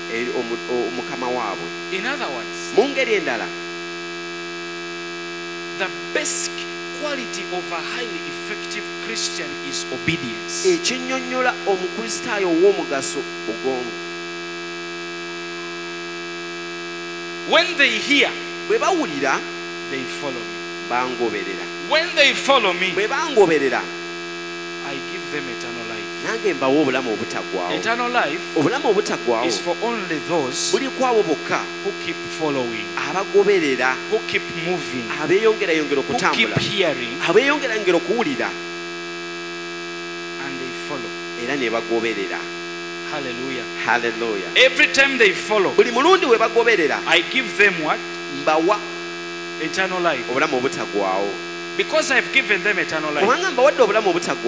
omukama waabwe. In other words, Mu ngeri endala, the basic quality of a highly effective Christian is obedience. ekinnyonnyola omukristaayo ow'omugaso bugonvu. When they hear, Bwe bawulira they follow me. bangoberera. When they follow me, Bwe bangoberera I give them eternal life. nange mbawa obulamu obutaggwaawo. Eternal life Obulamu obutaggwaawo is for only those buli ku abo bokka who keep following, abagoberera, who keep moving, abeeyongerayongera who keep okutambula, hearing, abeeyongerayongera okuwulira and they follow. era ne bagoberera. Hallelujah. Haleluya. Every time they follow, Buli mulundi we bagoberera I give them what? mbawa Eternal life. obulamu obutaggwaawo. Because I've given them eternal life. Kubanga mbawadde obulamu obutaggwaawo